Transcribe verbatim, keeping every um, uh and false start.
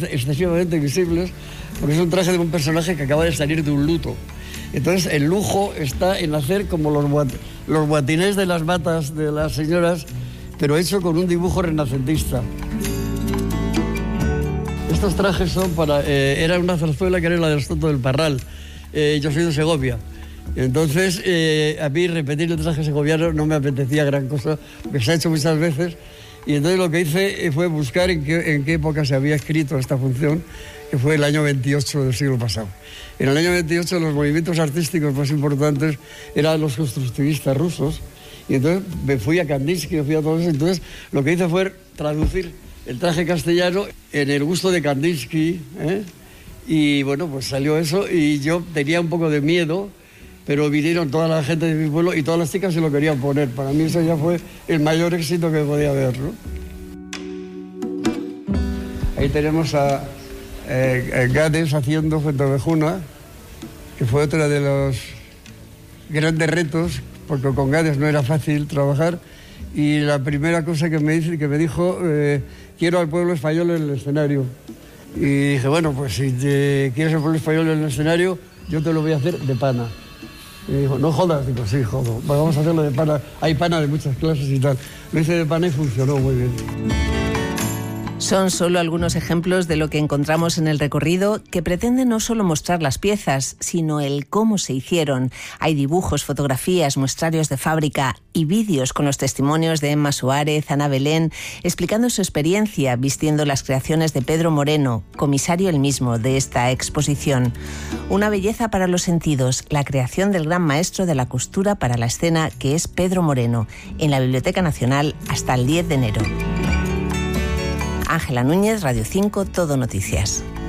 excesivamente visibles, porque es un traje de un personaje que acaba de salir de un luto. Entonces el lujo está en hacer como los, guat, los guatinés de las batas de las señoras, pero hecho con un dibujo renacentista. Estos trajes son para... Eh, era una zarzuela que era la del Soto del Parral. Eh, yo soy de Segovia. Entonces, eh, a mí repetir el traje segoviano no me apetecía gran cosa, porque se ha hecho muchas veces. Y entonces lo que hice fue buscar en qué, en qué época se había escrito esta función, que fue el año veintiocho del siglo pasado. En el año veintiocho los movimientos artísticos más importantes eran los constructivistas rusos, y entonces me fui a Kandinsky, me fui a todo eso. Entonces lo que hice fue traducir el traje castellano en el gusto de Kandinsky, ¿eh? Y bueno, pues salió eso, y yo tenía un poco de miedo, pero vinieron toda la gente de mi pueblo y todas las chicas se lo querían poner. Para mí eso ya fue el mayor éxito que podía haber, ¿no? Ahí tenemos a eh, Gades haciendo Fuentevejuna, que fue otro de los grandes retos, porque con Gades no era fácil trabajar, y la primera cosa que me, dice, que me dijo, eh, quiero al pueblo español en el escenario. Y dije, bueno, pues si te quieres al pueblo español en el escenario, yo te lo voy a hacer de pana. Y me dijo, no jodas. Digo, sí, jodo, vamos a hacerlo de pana. Hay pana de muchas clases y tal. Lo hice de pana y funcionó muy bien. Son solo algunos ejemplos de lo que encontramos en el recorrido, que pretende no solo mostrar las piezas, sino el cómo se hicieron. Hay dibujos, fotografías, muestrarios de fábrica y vídeos con los testimonios de Emma Suárez, Ana Belén, explicando su experiencia vistiendo las creaciones de Pedro Moreno, comisario el mismo de esta exposición. Una belleza para los sentidos, la creación del gran maestro de la costura para la escena, que es Pedro Moreno, en la Biblioteca Nacional hasta el diez de enero. Ángela Núñez, Radio cinco, Todo Noticias.